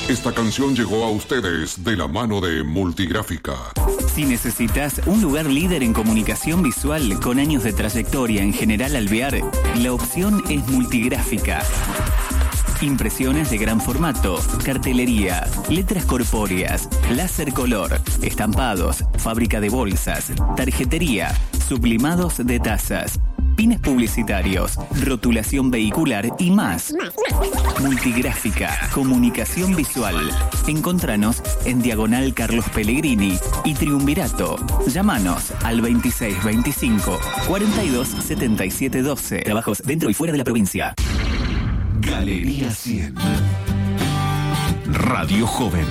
Esta canción llegó a ustedes de la mano de Multigráfica. Si necesitas un lugar líder en comunicación visual con años de trayectoria en General Alvear, la opción es Multigráfica. Impresiones de gran formato, cartelería, letras corpóreas, láser color, estampados, fábrica de bolsas, tarjetería, sublimados de tazas, pines publicitarios, rotulación vehicular y más. Multigráfica, comunicación visual. Encontranos en Diagonal Carlos Pellegrini y Triunvirato. Llámanos al 2625 42 77 12. Trabajos dentro y fuera de la provincia. Galería 100. Radio Joven.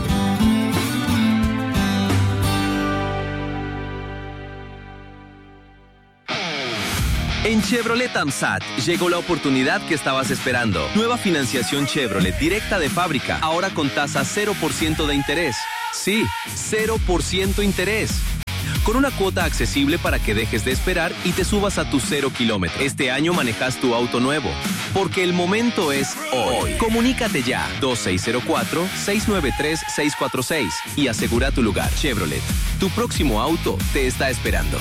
En Chevrolet AMSAT llegó la oportunidad que estabas esperando. Nueva financiación Chevrolet directa de fábrica, ahora con tasa 0% de interés. Sí, 0% interés. Con una cuota accesible para que dejes de esperar y te subas a tu 0 kilómetro. Este año manejas tu auto nuevo, porque el momento es hoy. Comunícate ya, 2604-693-646 y asegura tu lugar. Chevrolet, tu próximo auto te está esperando.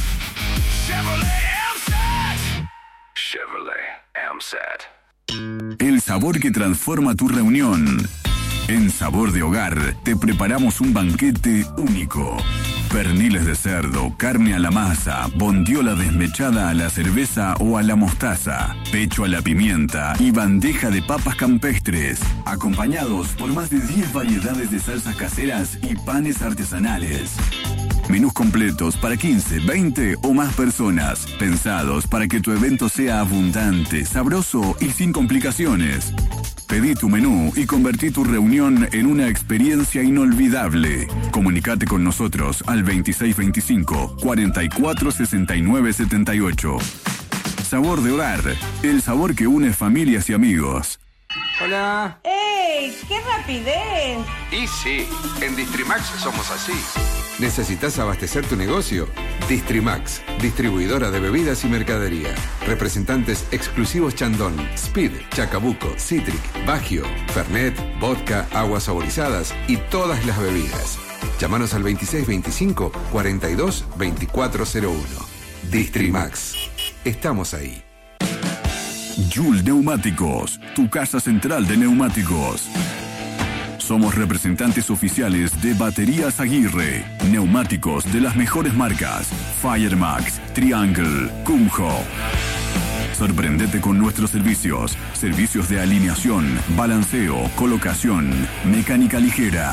Chevrolet AMSAT. El sabor que transforma tu reunión. En Sabor de Hogar te preparamos un banquete único. Perniles de cerdo, carne a la masa, bondiola desmechada a la cerveza o a la mostaza, pecho a la pimienta y bandeja de papas campestres, acompañados por más de 10 variedades de salsas caseras y panes artesanales. Menús completos para 15, 20 o más personas, pensados para que tu evento sea abundante, sabroso y sin complicaciones. Pedí tu menú y convertí tu reunión en una experiencia inolvidable. Comunicate con nosotros al 2625 44 69 78. Sabor de Hogar, el sabor que une familias y amigos. Hola. ¡Ey! ¡Qué rapidez! Y sí, en Distrimax somos así. ¿Necesitas abastecer tu negocio? Distrimax, distribuidora de bebidas y mercadería. Representantes exclusivos Chandon, Speed, Chacabuco, Citric, Bagio, Fernet, vodka, aguas saborizadas y todas las bebidas. Llámanos al 2625 42 2401. Distrimax. Estamos ahí. Joule Neumáticos, tu casa central de neumáticos. Somos representantes oficiales de Baterías Aguirre. Neumáticos de las mejores marcas: Firemax, Triangle, Kumho. Sorprendete con nuestros servicios. Servicios de alineación, balanceo, colocación, mecánica ligera.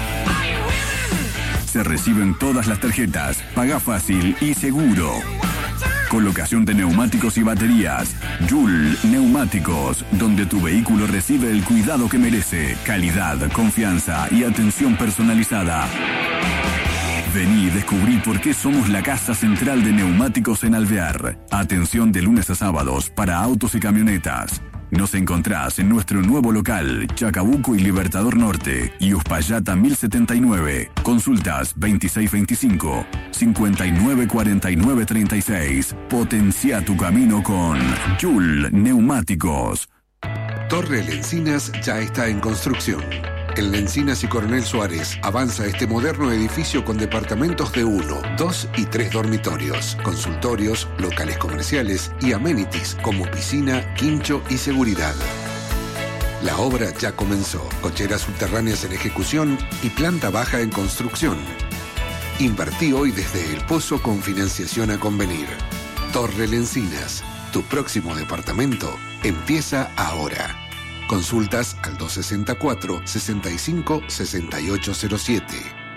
Se reciben todas las tarjetas, paga fácil y seguro. Colocación de neumáticos y baterías. Joule Neumáticos, donde tu vehículo recibe el cuidado que merece, calidad, confianza y atención personalizada. Vení y descubrí por qué somos la casa central de neumáticos en Alvear. Atención de lunes a sábados para autos y camionetas. Nos encontrás en nuestro nuevo local, Chacabuco y Libertador Norte, y Uspallata 1079. Consultas 2625 594936. Potencia tu camino con Joule Neumáticos. Torre Lencinas ya está en construcción. En Lencinas y Coronel Suárez avanza este moderno edificio con departamentos de 1, 2 y 3 dormitorios, consultorios, locales comerciales y amenities como piscina, quincho y seguridad. La obra ya comenzó, cocheras subterráneas en ejecución y planta baja en construcción. Invertí hoy desde El Pozo con financiación a convenir. Torre Lencinas, tu próximo departamento empieza ahora. Consultas al 264-65-6807.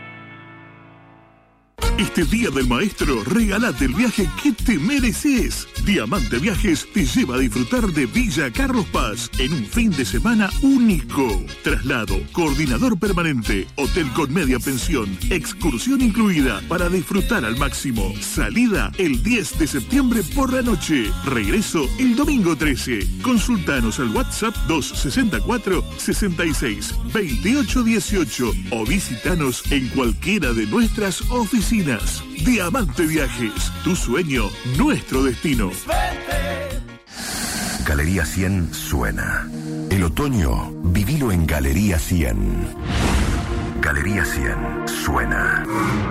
Este Día del Maestro, regálate el viaje que te mereces. Diamante Viajes te lleva a disfrutar de Villa Carlos Paz en un fin de semana único. Traslado, coordinador permanente, hotel con media pensión, excursión incluida para disfrutar al máximo. Salida el 10 de septiembre por la noche. Regreso el domingo 13. Consultanos al WhatsApp 264-66-2818 o visitanos en cualquiera de nuestras oficinas. Diamante Viajes, tu sueño, nuestro destino. Galería 100 suena. El otoño, vivilo en Galería 100. Galería 100 suena.